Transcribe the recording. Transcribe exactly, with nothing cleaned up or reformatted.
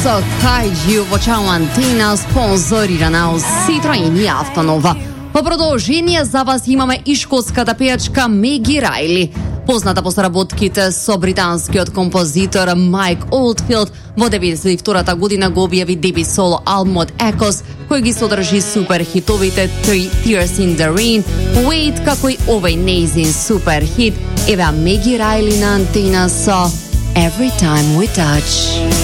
Kaiju Voćao Antina, sponzorirana od Citroen i Avtonova. Po продолжение за вас имаме и шкотската пејачка Меги Рајли. Позната по соработките со британскиот композитор Майк Олдфилд, во деветдесет и втората година го објави дебют соло албумот Echoes, кој ги содржи супер хитовите Three Tears in the Rain, Wait, како и овој нејзин супер хит. Еве Меги Рајли на Антина со Every Time We Touch.